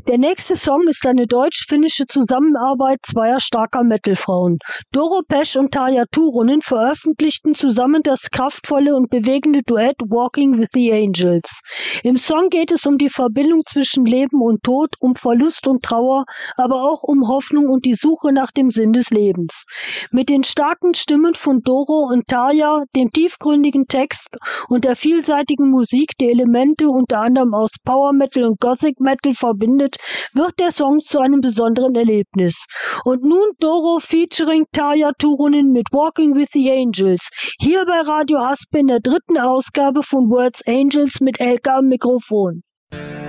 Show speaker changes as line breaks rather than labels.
Der nächste Song ist eine deutsch-finnische Zusammenarbeit zweier starker Metal-Frauen. Doro Pesch und Tarja Turunen veröffentlichten zusammen das kraftvolle und bewegende Duett Walking with the Angels. Im Song geht es um die Verbindung zwischen Leben und Tod, um Verlust und Trauer, aber auch um Hoffnung und die Suche nach dem Sinn des Lebens. Mit den starken Stimmen von Doro und Tarja, dem tiefgründigen Text und der vielseitigen Musik, die Elemente unter anderem aus Power Metal und Gothic Metal verbindet, wird der Song zu einem besonderen Erlebnis. Und nun Doro featuring Tarja Turunen mit Walking with the Angels, hier bei Radio Haspe in der 3. Ausgabe von Words Angels mit Elke am Mikrofon.